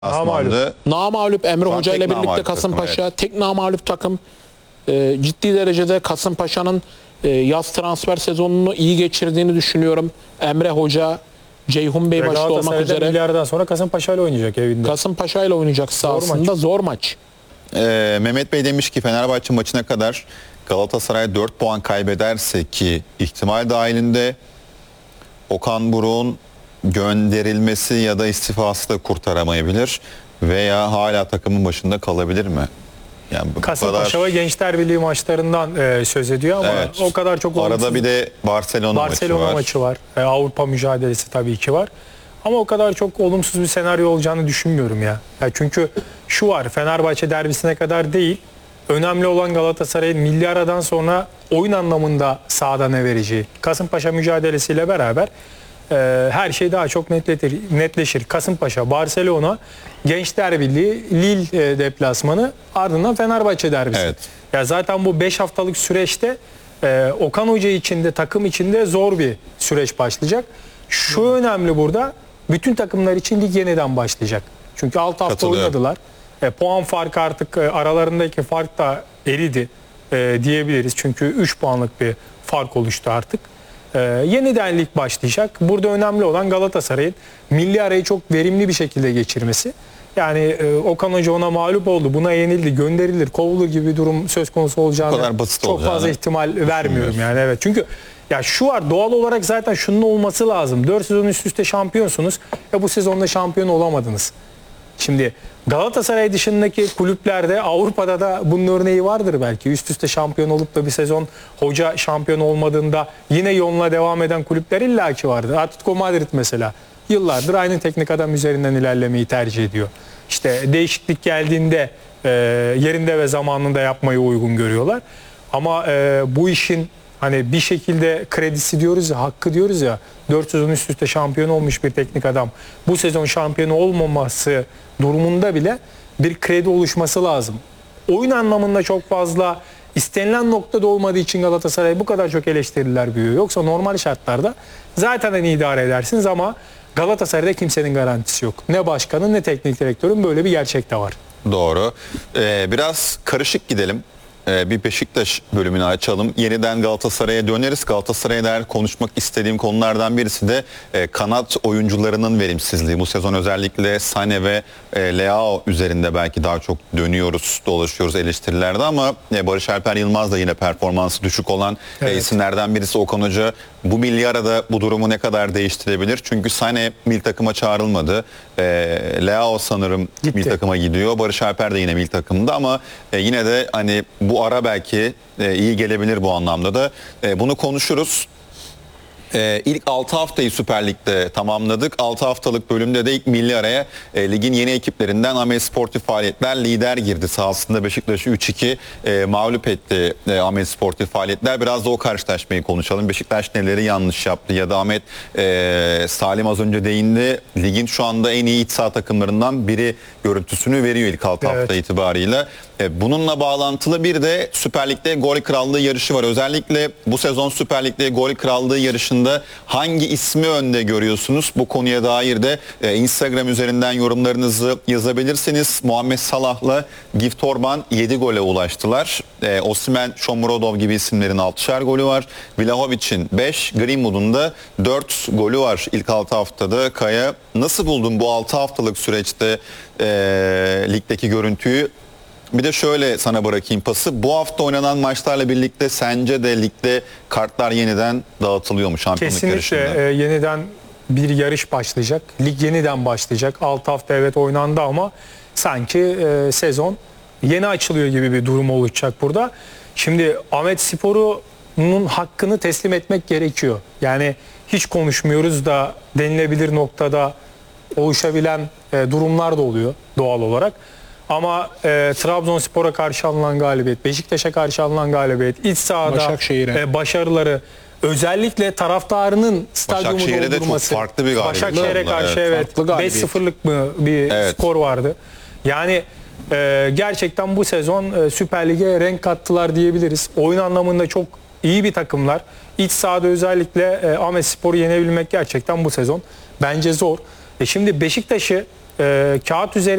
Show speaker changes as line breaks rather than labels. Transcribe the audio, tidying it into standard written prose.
Aslanlı.
Namağlup Emre
Şu an
Hoca
tek
ile birlikte
namağlup
Kasımpaşa.
takım, evet.
Tek namağlup takım. Ciddi derecede Kasımpaşa'nın yaz transfer sezonunu iyi geçirdiğini düşünüyorum. Emre Hoca, Ceyhun Bey başta olmak üzere.
milyardan sonra Kasımpaşa ile oynayacak evinde.
Kasımpaşa ile oynayacak sahasında zor maç.
Mehmet Bey demiş ki Fenerbahçe maçına kadar Galatasaray 4 puan kaybederse ki ihtimal dahilinde Okan Buruk'un gönderilmesi ya da istifası da kurtaramayabilir veya hala takımın başında kalabilir mi? Yani bu
Kasımpaşa
kadar...
ve Gençler Birliği maçlarından söz ediyor ama
Evet.
o kadar çok
Arada
olumsuz.
bir de Barcelona
maçı var. Avrupa mücadelesi tabii ki var. Ama o kadar çok olumsuz bir senaryo olacağını düşünmüyorum ya. Çünkü şu var, Fenerbahçe derbisine kadar değil, önemli olan Galatasaray'ın milli aradan sonra oyun anlamında sahada ne vereceği. Kasımpaşa mücadelesiyle beraber her şey daha çok netleşir. Kasımpaşa, Barcelona, Gençler Birliği, Lille deplasmanı, ardından Fenerbahçe derbisi.
Evet.
Ya zaten bu 5 haftalık süreçte Okan Hoca içinde, takım içinde zor bir süreç başlayacak. Şu önemli burada, bütün takımlar için lig yeniden başlayacak. Çünkü 6 hafta oynadılar. Puan farkı artık aralarındaki fark da eridi diyebiliriz. Çünkü 3 puanlık bir fark oluştu artık. Yeniden lig başlayacak. Burada önemli olan Galatasaray'ın milli arayı çok verimli bir şekilde geçirmesi. Yani Okan Hoca ona mağlup oldu, buna yenildi, gönderilir, kovulur gibi bir durum söz konusu olacağını çok fazla ihtimal vermiyorum yani. Evet. Çünkü ya şu var, doğal olarak zaten şunun olması lazım. 4 sezon üst üste şampiyonsunuz ve bu sezonda şampiyon olamadınız. Şimdi Galatasaray dışındaki kulüplerde, Avrupa'da da bunun örneği vardır belki. Üst üste şampiyon olup da bir sezon hoca şampiyon olmadığında yine yoluna devam eden kulüpler illaki vardır. Atletico Madrid mesela yıllardır aynı teknik adam üzerinden ilerlemeyi tercih ediyor. İşte değişiklik geldiğinde yerinde ve zamanında yapmayı uygun görüyorlar. Ama bu işin hani bir şekilde kredisi diyoruz ya, hakkı diyoruz ya, 4 sezon üst üste şampiyon olmuş bir teknik adam bu sezon şampiyon olmaması durumunda bile bir kredi oluşması lazım. Oyun anlamında çok fazla istenilen noktada olmadığı için Galatasaray bu kadar çok eleştiriler büyüyor. Yoksa normal şartlarda zaten hani idare edersiniz ama Galatasaray'da kimsenin garantisi yok. Ne başkanın ne teknik direktörün, böyle bir gerçek de var.
Doğru. Biraz karışık gidelim. Bir Beşiktaş bölümünü açalım. Yeniden Galatasaray'a döneriz. Galatasaray'a dair konuşmak istediğim konulardan birisi de kanat oyuncularının verimsizliği. Bu sezon özellikle Sané ve Leao üzerinde belki daha çok dönüyoruz, dolaşıyoruz eleştirilerde ama Barış Alper Yılmaz da yine performansı düşük olan isimlerden birisi. Okan Hoca bu milli arada bu durumu ne kadar değiştirebilir? Çünkü Sané milli takıma çağrılmadı. Leao sanırım milli takıma gidiyor. Barış Alper de yine milli takımda ama yine de hani bu ara belki iyi gelebilir bu anlamda da. Bunu konuşuruz. İlk 6 haftayı Süper Lig'de tamamladık. 6 haftalık bölümde de ilk milli araya ligin yeni ekiplerinden Ahmet Sportif Faaliyetler lider girdi. Sahasında Beşiktaş'ı 3-2 mağlup etti Ahmet Sportif Faaliyetler. Biraz da o karşılaşmayı konuşalım. Beşiktaş neleri yanlış yaptı ya da Ahmet Salim az önce değindi. Ligin şu anda en iyi iç saha takımlarından biri görüntüsünü veriyor ilk 6 hafta itibarıyla. Bununla bağlantılı bir de Süper Lig'de gol krallığı yarışı var. Özellikle bu sezon Süper Lig'de gol krallığı yarışında hangi ismi önde görüyorsunuz? Bu konuya dair de Instagram üzerinden yorumlarınızı yazabilirsiniz. Muhammed Salah'la Gift Orban 7 gole ulaştılar. Osimhen, Shomurodov gibi isimlerin 6'şer golü var. Vlahovic'in 5, Greenwood'un da 4 golü var ilk 6 haftada. Kaya, nasıl buldun bu 6 haftalık süreçte ligdeki görüntüyü? Bir de şöyle sana bırakayım pası. Bu hafta oynanan maçlarla birlikte sence de ligde kartlar yeniden dağıtılıyor mu şampiyonluk yarışında?
Kesinlikle yeniden bir yarış başlayacak. Lig yeniden başlayacak. 6 hafta evet oynandı ama sanki sezon yeni açılıyor gibi bir durum olacak burada. Şimdi Ahmet Spor'un hakkını teslim etmek gerekiyor. Yani hiç konuşmuyoruz da denilebilir noktada oluşabilen durumlar da oluyor doğal olarak. Ama Trabzonspor'a karşı alınan galibiyet, Beşiktaş'a karşı alınan galibiyet, iç sahada başarıları, özellikle taraftarının stadyumu doldurması.
Farklı bir galibiyet.
Başakşehir'e karşı evet 5-0'lık mı bir skor vardı. Yani gerçekten bu sezon Süper Lig'e renk kattılar diyebiliriz. Oyun anlamında çok iyi bir takımlar. İç sahada özellikle Ahmetspor'u yenebilmek gerçekten bu sezon bence zor. Şimdi Beşiktaş'ı Kağıt üzerinde